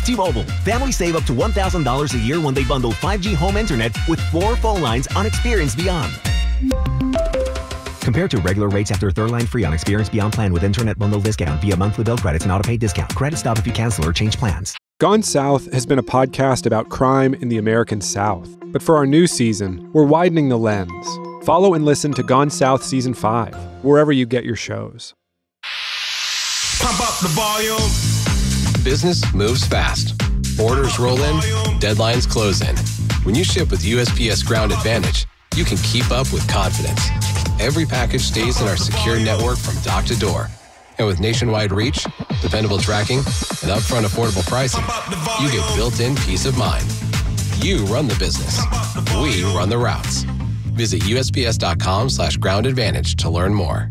T-Mobile, families save up to $1,000 a year when they bundle 5G home internet with 4 phone lines on Experience Beyond. Compared to regular rates after third line free on Experience Beyond plan with internet bundle discount via monthly bill credits and auto-pay discount. Credit stop if you cancel or change plans. Gone South has been a podcast about crime in the American South. But for our new season, we're widening the lens. Follow and listen to Gone South Season 5, wherever you get your shows. Pump up the volume. Business moves fast. Orders roll in, deadlines close in. When you ship with USPS Ground Advantage, you can keep up with confidence. Every package stays in our secure network from dock to door. And with nationwide reach, dependable tracking, and upfront affordable pricing, you get built-in peace of mind. You run the business. We run the routes. Visit USPS.com/Ground Advantage to learn more.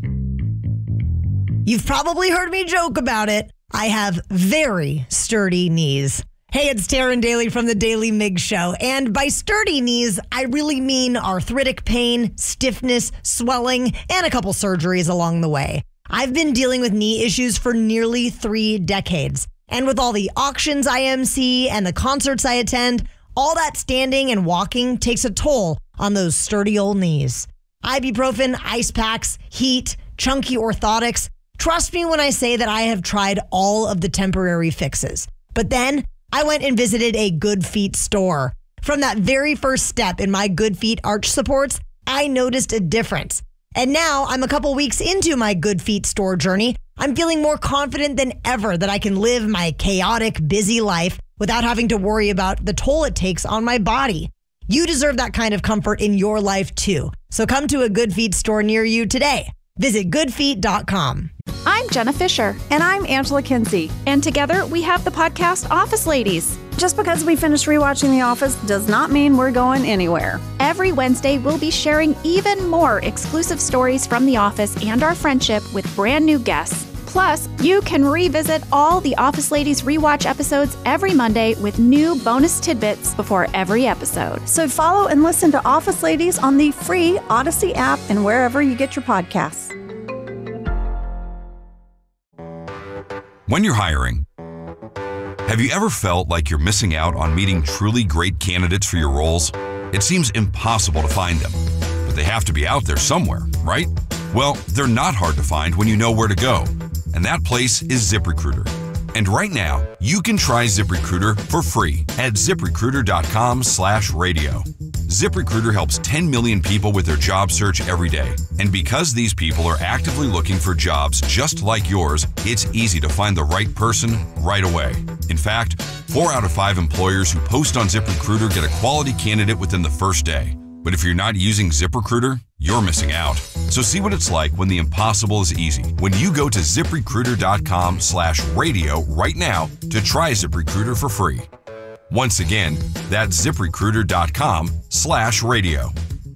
You've probably heard me joke about it. I have very sturdy knees. Hey, it's Taryn Daly from the Daily Mig Show. And by sturdy knees, I really mean arthritic pain, stiffness, swelling, and a couple surgeries along the way. I've been dealing with knee issues for nearly 3 decades. And with all the auctions I MC and the concerts I attend, all that standing and walking takes a toll on those sturdy old knees. Ibuprofen, ice packs, heat, chunky orthotics. Trust me when I say that I have tried all of the temporary fixes. But then I went and visited a Good Feet store. From that very first step in my Good Feet arch supports, I noticed a difference. And now I'm a couple weeks into my Good Feet store journey. I'm feeling more confident than ever that I can live my chaotic, busy life without having to worry about the toll it takes on my body. You deserve that kind of comfort in your life too. So come to a Good Feet store near you today. Visit goodfeet.com. I'm Jenna Fisher. And I'm Angela Kinsey. And together we have the podcast Office Ladies. Just because we finished rewatching The Office does not mean we're going anywhere. Every Wednesday, we'll be sharing even more exclusive stories from The Office and our friendship with brand new guests. Plus, you can revisit all the Office Ladies rewatch episodes every Monday with new bonus tidbits before every episode. So follow and listen to Office Ladies on the free Odyssey app and wherever you get your podcasts. When you're hiring, have you ever felt like you're missing out on meeting truly great candidates for your roles? It seems impossible to find them, but they have to be out there somewhere, right? Well, they're not hard to find when you know where to go, and that place is ZipRecruiter. And right now, you can try ZipRecruiter for free at ZipRecruiter.com/radio. ZipRecruiter helps 10 million people with their job search every day. And because these people are actively looking for jobs just like yours, it's easy to find the right person right away. In fact, 4 out of 5 employers who post on ZipRecruiter get a quality candidate within the first day. But if you're not using ZipRecruiter, you're missing out. So see what it's like when the impossible is easy. When you go to ZipRecruiter.com/radio right now to try ZipRecruiter for free. Once again, that's ZipRecruiter.com/radio.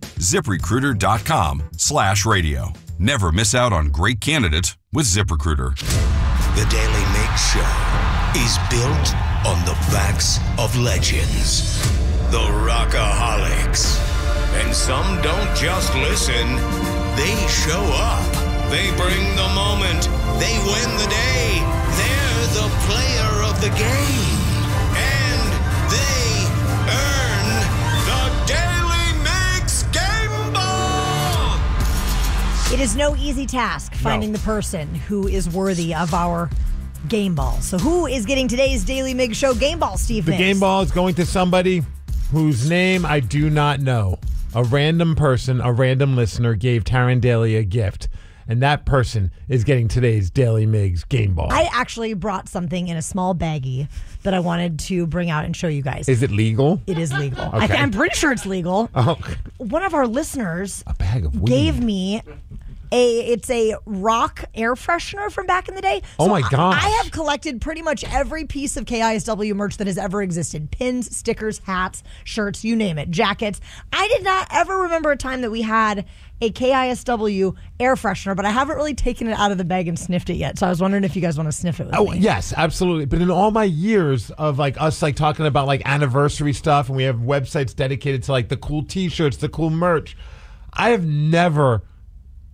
ZipRecruiter.com/radio. Never miss out on great candidates with ZipRecruiter. The Daily Mig Show is built on the backs of legends. The Rockaholics. And some don't just listen, they show up. They bring the moment. They win the day. They're the player of the game. And they earn the Daily Mix Game Ball. It is no easy task finding the person who is worthy of our game ball. So who is getting today's Daily Mig Show game ball, Steve Mix? The game ball is going to somebody whose name I do not know. A random person, a random listener gave Taryn Daly a gift, and that person is getting today's Daily Migs game ball. I actually brought something in a small baggie that I wanted to bring out and show you guys. Is it legal? It is legal. Okay. I'm pretty sure it's legal. Oh. One of our listeners a bag of weed. Gave me it's a rock air freshener from back in the day. Oh my gosh. I have collected pretty much every piece of KISW merch that has ever existed. Pins, stickers, hats, shirts, you name it, jackets. I did not ever remember a time that we had a KISW air freshener, but I haven't really taken it out of the bag and sniffed it yet. So I was wondering if you guys want to sniff it with me. Yes, absolutely. But in all my years of like us like talking about like anniversary stuff, and we have websites dedicated to like the cool t-shirts, the cool merch, I have never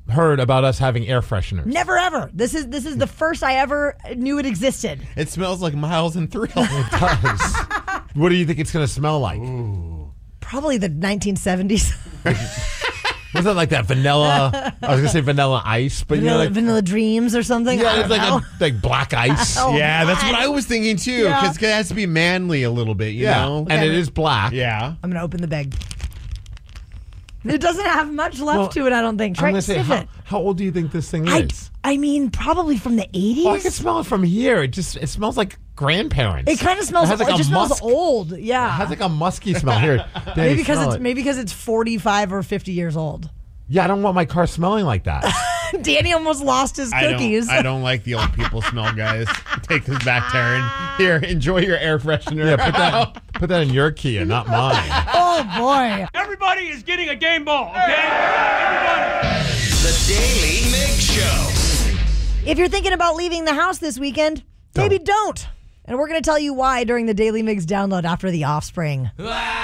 heard about us having air fresheners. Never ever. This is the first I ever knew it existed. It smells like Miles and Thrill. It does. What do you think it's going to smell like? Probably the 1970s. Was it like that vanilla? I was going to say vanilla ice, but Vanilla Dreams or something. Yeah, it's like black ice. Yeah, that's what I was thinking too. Because it has to be manly a little bit, you know? And it is black. Yeah. I'm going to open the bag. It doesn't have much left to it, I don't think. I'm going to say, how old do you think this thing is? I mean, probably from the 80s. Well, I can smell it from here. It smells like grandparents. It kind of smells. It just smells old. Yeah, it has like a musky smell here. Maybe because it's 45 or 50 years old. Yeah, I don't want my car smelling like that. Danny almost lost his cookies. I don't like the old people smell, guys. Take this back, Taryn. Here, enjoy your air freshener. Yeah, put that in your Kia, not mine. Oh boy! Everybody is getting a game ball, okay? Everybody. The Daily Mig Show. If you're thinking about leaving the house this weekend, maybe don't. And we're going to tell you why during the Daily Migs download after The Offspring.